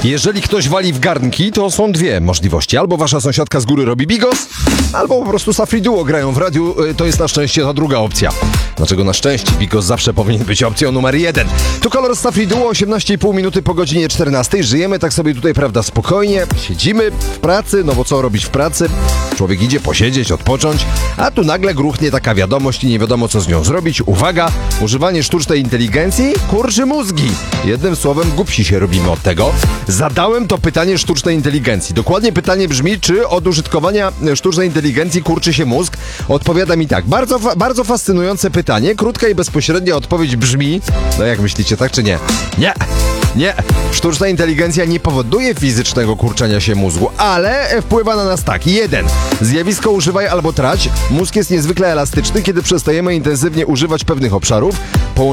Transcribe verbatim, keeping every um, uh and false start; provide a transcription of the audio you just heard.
Jeżeli ktoś wali w garnki, to są dwie możliwości. Albo wasza sąsiadka z góry robi bigos, albo po prostu Safri Duo grają w radiu. To jest na szczęście ta druga opcja. Dlaczego na szczęście? Bigos zawsze powinien być opcją numer jeden. Tu kolor Safri Duo, osiemnaście i pół minuty po godzinie czternastej. Żyjemy tak sobie tutaj, prawda, spokojnie. Siedzimy w pracy, no bo co robić w pracy? Człowiek idzie posiedzieć, odpocząć, a tu nagle gruchnie taka wiadomość i nie wiadomo co z nią zrobić. Uwaga, używanie sztucznej inteligencji kurczy mózgi. Jednym słowem, głupsi się robimy od tego. Zadałem to pytanie sztucznej inteligencji. Dokładnie pytanie brzmi, czy od użytkowania sztucznej inteligencji kurczy się mózg? Odpowiada mi tak. Bardzo, fa- bardzo fascynujące pytanie. Krótka i bezpośrednia odpowiedź brzmi... No jak myślicie, tak czy nie? Nie! Nie! Sztuczna inteligencja nie powoduje fizycznego kurczenia się mózgu, ale wpływa na nas tak. Jeden. Zjawisko używaj albo trać. Mózg jest niezwykle elastyczny, kiedy przestajemy intensywnie używać pewnych obszarów.